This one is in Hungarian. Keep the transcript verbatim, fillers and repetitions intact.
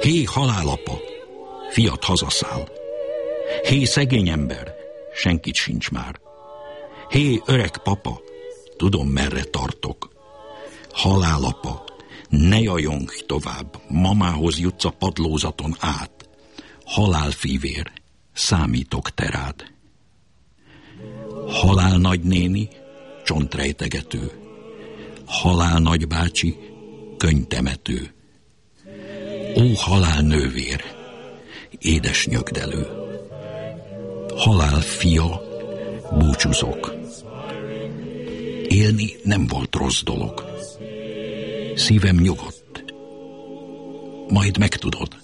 Hé, halálapa, fiat hazaszáll. Hé, szegény ember, senkit sincs már. Hé, öreg papa, tudom, merre tartok. Halálapa, ne jajongj tovább, mamához jutsz a padlózaton át. Halálfivér, számítok te rád. Halál nagynéni, csontrejtegető. Halál nagybácsi, könytemető. Ó, halál nővér, édes nyögdelő. Halál fia, búcsúzok. Élni nem volt rossz dolog. Szívem nyugodt. Majd megtudod.